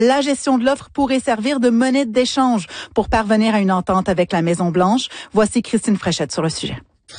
la gestion de l'offre pourrait servir de monnaie d'échange pour parvenir à une entente avec la Maison-Blanche. Voici Christine Fréchette sur le sujet.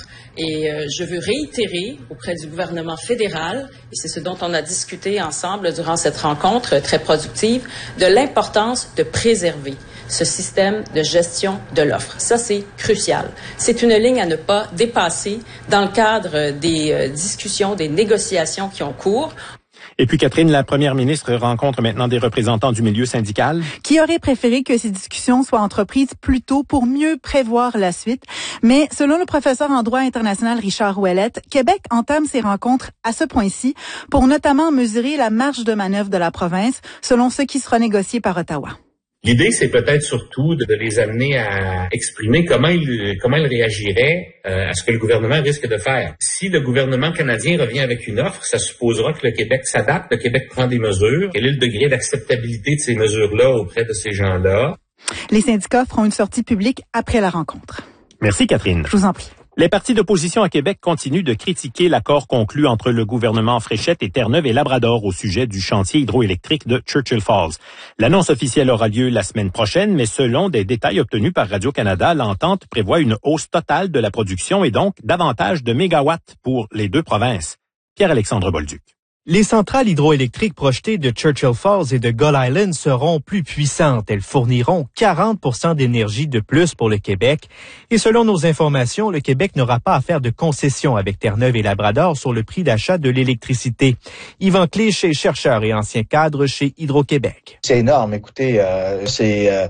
Et je veux réitérer auprès du gouvernement fédéral, et c'est ce dont on a discuté ensemble durant cette rencontre très productive, de l'importance de préserver ce système de gestion de l'offre. Ça, c'est crucial. C'est une ligne à ne pas dépasser dans le cadre des discussions, des négociations qui ont cours. Et puis, Catherine, la première ministre rencontre maintenant des représentants du milieu syndical. Qui aurait préféré que ces discussions soient entreprises plus tôt pour mieux prévoir la suite. Mais selon le professeur en droit international Richard Ouellette, Québec entame ses rencontres à ce point-ci pour notamment mesurer la marge de manœuvre de la province selon ce qui sera négocié par Ottawa. L'idée, c'est peut-être surtout de les amener à exprimer comment ils réagiraient à ce que le gouvernement risque de faire. Si le gouvernement canadien revient avec une offre, ça supposera que le Québec s'adapte, le Québec prend des mesures. Quel est le degré d'acceptabilité de ces mesures-là auprès de ces gens-là? Les syndicats feront une sortie publique après la rencontre. Merci, Catherine. Je vous en prie. Les partis d'opposition à Québec continuent de critiquer l'accord conclu entre le gouvernement Fréchette et Terre-Neuve et Labrador au sujet du chantier hydroélectrique de Churchill Falls. L'annonce officielle aura lieu la semaine prochaine, mais selon des détails obtenus par Radio-Canada, l'entente prévoit une hausse totale de la production et donc davantage de mégawatts pour les deux provinces. Pierre-Alexandre Bolduc. Les centrales hydroélectriques projetées de Churchill Falls et de Gull Island seront plus puissantes. Elles fourniront 40% d'énergie de plus pour le Québec. Et selon nos informations, le Québec n'aura pas à faire de concessions avec Terre-Neuve et Labrador sur le prix d'achat de l'électricité. Yvan Clich est chercheur et ancien cadre chez Hydro-Québec. C'est énorme. Écoutez, c'est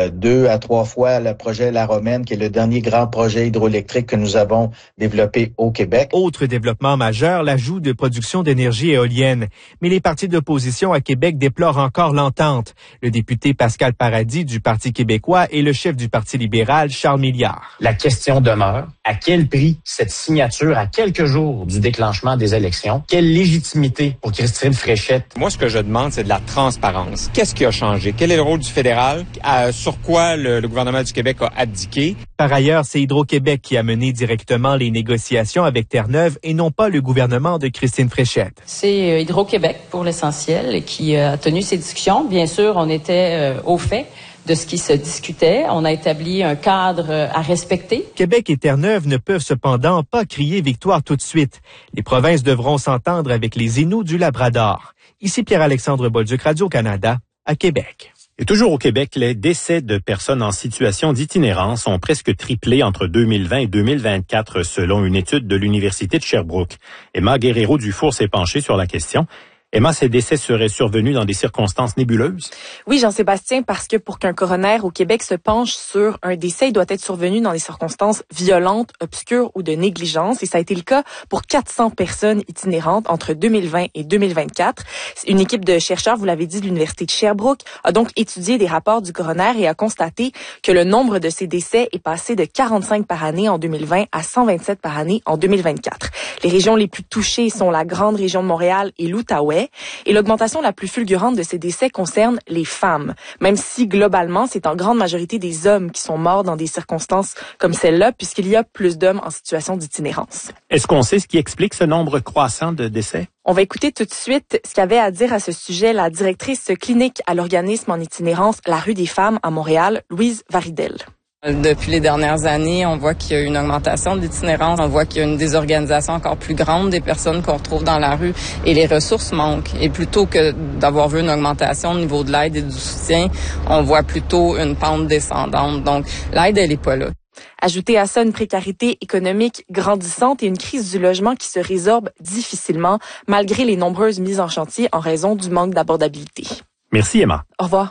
2 à 3 fois le projet La Romaine, qui est le dernier grand projet hydroélectrique que nous avons développé au Québec. Autre développement majeur, l'ajout de production d'énergie éolienne. Mais les partis d'opposition à Québec déplorent encore l'entente. Le député Pascal Paradis du Parti québécois et le chef du Parti libéral, Charles Milliard. La question demeure, à quel prix cette signature à quelques jours du déclenchement des élections? Quelle légitimité pour Christine Fréchette? Moi, ce que je demande, c'est de la transparence. Qu'est-ce qui a changé? Quel est le rôle du fédéral? Sur quoi le gouvernement du Québec a abdiqué? Par ailleurs, c'est Hydro-Québec qui a mené directement les négociations avec Terre-Neuve et non pas le gouvernement de Christine Fréchette. C'est Hydro-Québec, pour l'essentiel, qui a tenu ces discussions. Bien sûr, on était au fait de ce qui se discutait. On a établi un cadre à respecter. Québec et Terre-Neuve ne peuvent cependant pas crier victoire tout de suite. Les provinces devront s'entendre avec les Inuits du Labrador. Ici Pierre-Alexandre Bolduc, Radio-Canada, à Québec. Et toujours au Québec, les décès de personnes en situation d'itinérance ont presque triplé entre 2020 et 2024, selon une étude de l'Université de Sherbrooke. Emma Guerrero-Dufour s'est penchée sur la question. Emma, ces décès seraient survenus dans des circonstances nébuleuses? Oui, Jean-Sébastien, parce que pour qu'un coroner au Québec se penche sur un décès, il doit être survenu dans des circonstances violentes, obscures ou de négligence. Et ça a été le cas pour 400 personnes itinérantes entre 2020 et 2024. Une équipe de chercheurs, vous l'avez dit, de l'Université de Sherbrooke, a donc étudié des rapports du coroner et a constaté que le nombre de ces décès est passé de 45 par année en 2020 à 127 par année en 2024. Les régions les plus touchées sont la grande région de Montréal et l'Outaouais. Et l'augmentation la plus fulgurante de ces décès concerne les femmes, même si globalement, c'est en grande majorité des hommes qui sont morts dans des circonstances comme celle-là, puisqu'il y a plus d'hommes en situation d'itinérance. Est-ce qu'on sait ce qui explique ce nombre croissant de décès? On va écouter tout de suite ce qu'avait à dire à ce sujet la directrice clinique à l'organisme en itinérance La Rue des Femmes à Montréal, Louise Varidel. Depuis les dernières années, on voit qu'il y a une augmentation de l'itinérance. On voit qu'il y a une désorganisation encore plus grande des personnes qu'on retrouve dans la rue et les ressources manquent. Et plutôt que d'avoir vu une augmentation au niveau de l'aide et du soutien, on voit plutôt une pente descendante. Donc, l'aide, elle est pas là. Ajoutez à ça une précarité économique grandissante et une crise du logement qui se résorbe difficilement malgré les nombreuses mises en chantier en raison du manque d'abordabilité. Merci, Emma. Au revoir.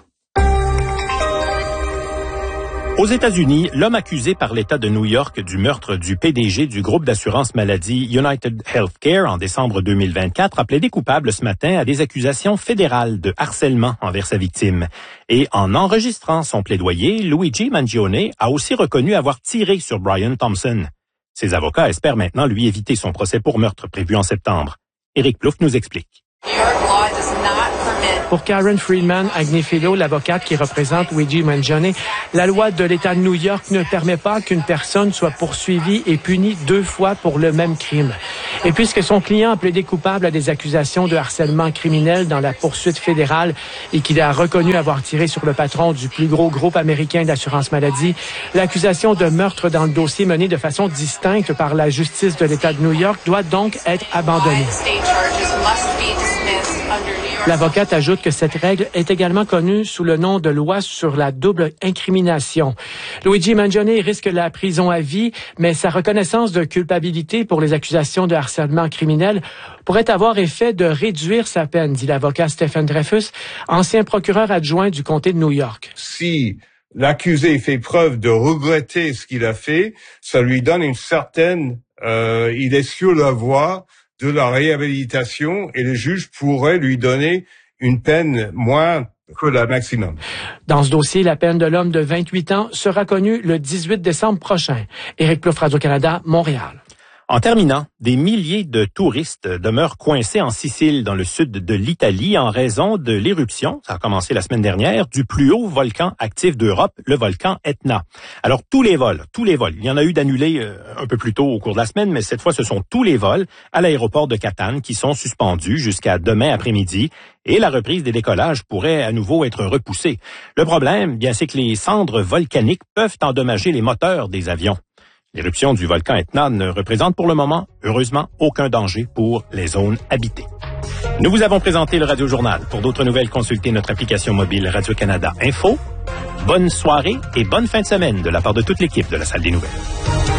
Aux États-Unis, l'homme accusé par l'État de New York du meurtre du PDG du groupe d'assurance maladie United Healthcare en décembre 2024 a plaidé coupable ce matin à des accusations fédérales de harcèlement envers sa victime. Et en enregistrant son plaidoyer, Luigi Mangione a aussi reconnu avoir tiré sur Brian Thompson. Ses avocats espèrent maintenant lui éviter son procès pour meurtre prévu en septembre. Éric Plouffe nous explique. New York law does not permit Pour Karen Friedman Agnifilo, l'avocate qui représente Luigi Mangione, la loi de l'État de New York ne permet pas qu'une personne soit poursuivie et punie 2 fois pour le même crime. Et puisque son client a plaidé coupable à des accusations de harcèlement criminel dans la poursuite fédérale et qu'il a reconnu avoir tiré sur le patron du plus gros groupe américain d'assurance maladie, l'accusation de meurtre dans le dossier mené de façon distincte par la justice de l'État de New York doit donc être abandonnée. L'avocate ajoute que cette règle est également connue sous le nom de loi sur la double incrimination. Luigi Mangione risque la prison à vie, mais sa reconnaissance de culpabilité pour les accusations de harcèlement criminel pourrait avoir effet de réduire sa peine, dit l'avocat Stephen Dreyfus, ancien procureur adjoint du comté de New York. Si l'accusé fait preuve de regretter ce qu'il a fait, ça lui donne une certaine... il est sur la voie de la réhabilitation et le juge pourrait lui donner une peine moins que la maximum. Dans ce dossier, la peine de l'homme de 28 ans sera connue le 18 décembre prochain. Éric Plouffe, Radio-Canada, Montréal. En terminant, des milliers de touristes demeurent coincés en Sicile, dans le sud de l'Italie, en raison de l'éruption, ça a commencé la semaine dernière, du plus haut volcan actif d'Europe, le volcan Etna. Alors, tous les vols, il y en a eu d'annulés un peu plus tôt au cours de la semaine, mais cette fois, ce sont tous les vols à l'aéroport de Catane qui sont suspendus jusqu'à demain après-midi, et la reprise des décollages pourrait à nouveau être repoussée. Le problème, bien, c'est que les cendres volcaniques peuvent endommager les moteurs des avions. L'éruption du volcan Etna ne représente pour le moment, heureusement, aucun danger pour les zones habitées. Nous vous avons présenté le Radio Journal. Pour d'autres nouvelles, consultez notre application mobile Radio-Canada Info. Bonne soirée et bonne fin de semaine de la part de toute l'équipe de la Salle des Nouvelles.